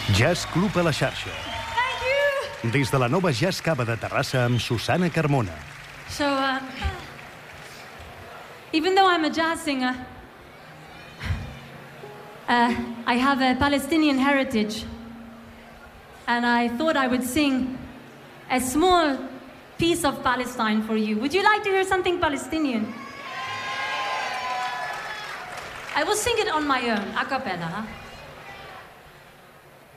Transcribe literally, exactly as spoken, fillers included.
Jazz Club a la xarxa. Thank you. Des de la nova Jazz Cava de Terrassa amb Susana Carmona. So, uh, even though I'm a jazz singer, uh, I have a Palestinian heritage. And I thought I would sing a small piece of Palestine for you. Would you like to hear something Palestinian? I will sing it on my own, a cappella, huh?